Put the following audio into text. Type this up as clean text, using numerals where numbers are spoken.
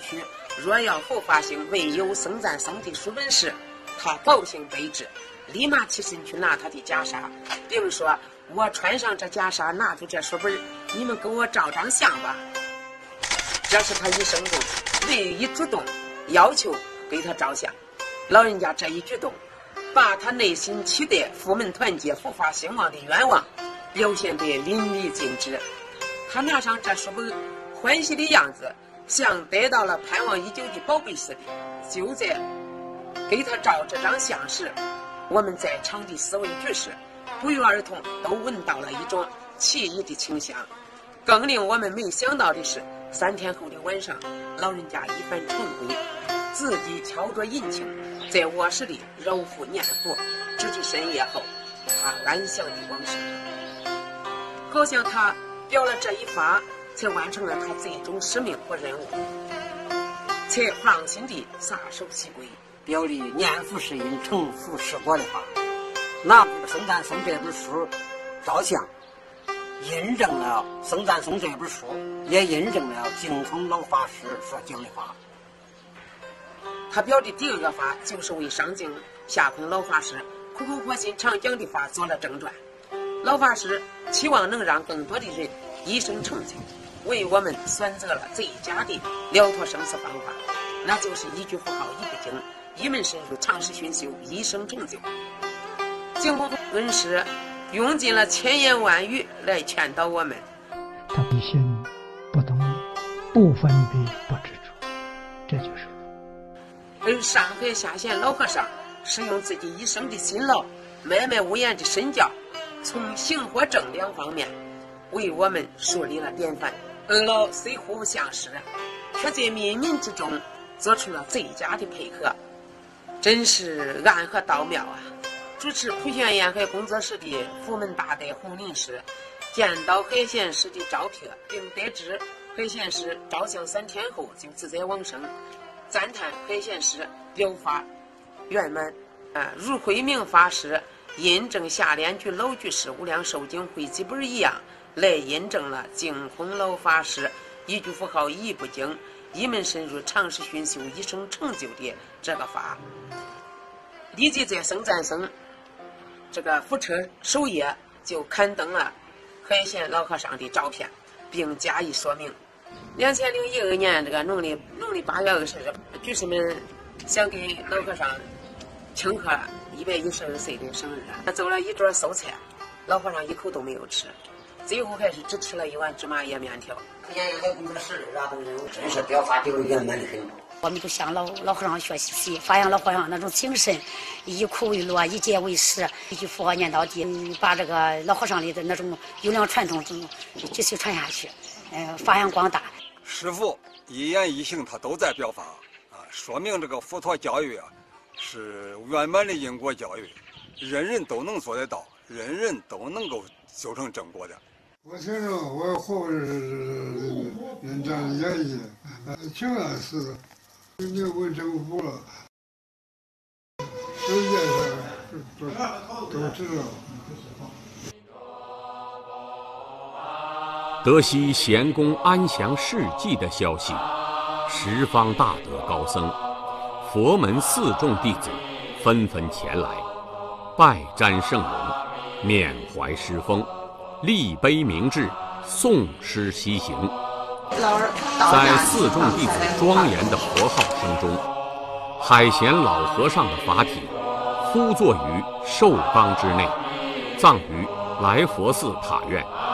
取若要后发行未有僧赞僧的书本时，他高兴备至，立马起身去拿他的袈裟，并说：“我穿上这袈裟，拿出这书本，你们给我照张相吧。”这是他一生中唯一主动要求给他照相。老人家这一举动，把他内心期待佛门团结、佛法兴旺的愿望表现得淋漓尽致。他拿上这书本，欢喜的样子像得到了盼望已久的宝贝似的。就在给他照这张相时，我们在场的四位居士不约而同都闻到了一种奇异的清香。更令我们没想到的是，3天后的晚上，老人家一番晨归，自己敲着银磬，在卧室里揉腹念佛，直至深夜后，他安详地往生。好像他表了这一发，才完成了他最终使命和任务，才放心地撒手西归， 表里念佛是因，成佛是果的话，拿僧赞僧这本书照相，印证了僧赞僧这本书，也印证了净空老法师所讲的话。 他表的第二个法，就是为上净下空老法师苦口婆心常讲的话做了正传。老法师期望能让更多的人一生成就，为我们选择了最佳的了脱生死方法，那就是一句佛号一部经，一门深入，长时熏修，一生成就。净空恩师用尽了千言万语来劝导我们。 他不信不动不分别不执着，这就是而上海下县老和尚是用自己一生的辛劳，默默无言的身教，从行和正两方面为我们树立了典范。二老虽互不相识，却在冥冥之中做出了最佳的配合，真是暗合道妙啊！主持普贤沿海工作室的佛门大德洪林师见到海贤师的照片，并得知海贤师照相3天后就自在往生，赞叹海贤师表法圆满。如慧明法师印证下联居老居士无量寿经汇集本一样，来印证了净空老法师一句佛号一部经，一门深入，长时熏修，一生成就的这个法。立即在僧赞僧这个佛车首页就刊登了海贤老和尚的照片，并加以说明。2012年这个农历8月20日，居士们想给老和尚庆贺112岁的生日，他走了一桌素菜，老和尚一口都没有吃，最后还是只吃了一碗芝麻叶面条。 沿海工作室的都真是表法就圆满的很。 我们都向老和尚学习，发扬老和尚那种精神，以苦为乐，以戒为师，一句佛号念到底，把这个老和尚里的那种优良传统继续传下去，发扬光大。 师父一言一行他都在表法说明这个佛陀教育是圆满的因果教育，人人都能做得到，人人都能够修成正果的。 我听着我活着是人家的演绎，挺安似的，你问政府了，世界上都知道。 得悉贤公安详事迹的消息，十方大德高僧、佛门4众弟子纷纷前来，拜瞻圣容，缅怀师风，立碑铭志，诵诗西行。在4众弟子庄严的佛号声中，海贤老和尚的法体敷坐于寿缸之内，葬于来佛寺塔院。